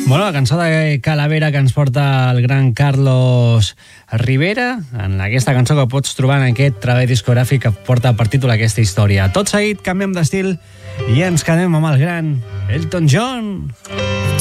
Bueno, la cançó de Calavera que ens porta el gran Carlos Rivera, en aquesta cançó que pots trobar en aquest treball discogràfic que porta per títol aquesta història. Tot seguit canviem d'estil i ens quedem amb el gran Elton John.